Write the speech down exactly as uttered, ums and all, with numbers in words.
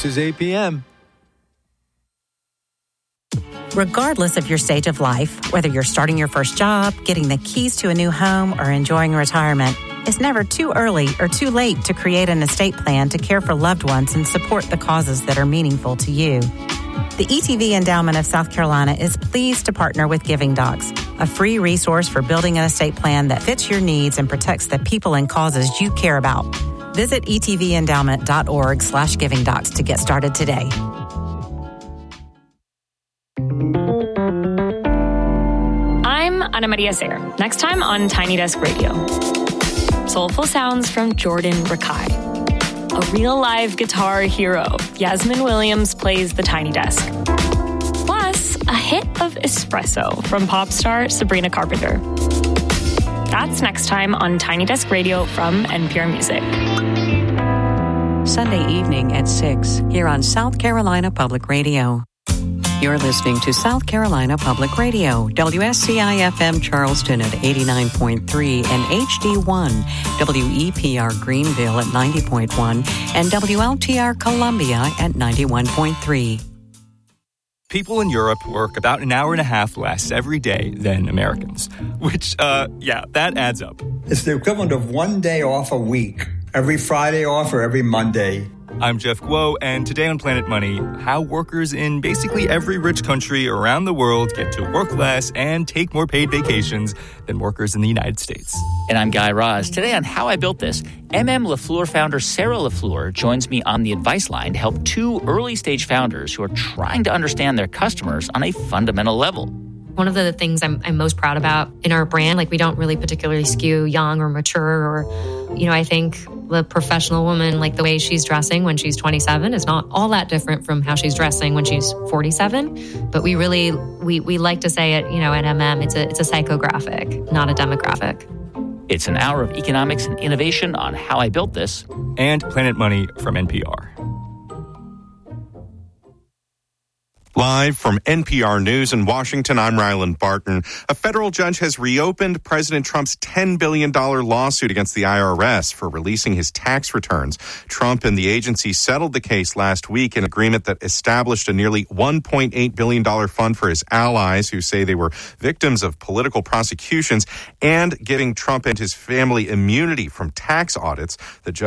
This is eight p.m. Regardless of your stage of life, whether you're starting your first job, getting the keys to a new home, or enjoying retirement, it's never too early or too late to create an estate plan to care for loved ones and support the causes that are meaningful to you. The E T V Endowment of South Carolina is pleased to partner with Giving Docs, a free resource for building an estate plan that fits your needs and protects the people and causes you care about. Visit etvendowment.org slash giving docs to get started today. I'm Ana Maria Sayre. Next time on Tiny Desk Radio. Soulful sounds from Jordan Rakai. A real live guitar hero, Yasmin Williams plays the Tiny Desk. Plus, a hit of espresso from pop star Sabrina Carpenter. That's next time on Tiny Desk Radio from N P R Music. Sunday evening at six here on South Carolina Public Radio. You're listening to South Carolina Public Radio, W S C I F M Charleston at eighty-nine point three and H D one, W E P R Greenville at ninety point one, and W L T R Columbia at ninety-one point three. People in Europe work about an hour and a half less every day than Americans, which, uh, yeah, that adds up. It's the equivalent of one day off a week, every Friday off or every Monday. I'm Jeff Guo, and today on Planet Money, how workers in basically every rich country around the world get to work less and take more paid vacations than workers in the United States. And I'm Guy Raz. Today on How I Built This, M M LaFleur founder Sarah LaFleur joins me on the advice line to help two early-stage founders who are trying to understand their customers on a fundamental level. One of the things I'm, I'm most proud about in our brand, like we don't really particularly skew young or mature or, you know, I think the professional woman, like the way she's dressing when she's twenty-seven is not all that different from how she's dressing when she's forty-seven. But we really, we, we like to say it, you know, at M M, it's a, it's a psychographic, not a demographic. It's an hour of economics and innovation on How I Built This. And Planet Money from N P R. Live from N P R News in Washington, I'm Ryland Barton. A federal judge has reopened President Trump's ten billion dollars lawsuit against the I R S for releasing his tax returns. Trump and the agency settled the case last week in an agreement that established a nearly one point eight billion dollars fund for his allies who say they were victims of political prosecutions and giving Trump and his family immunity from tax audits. The judge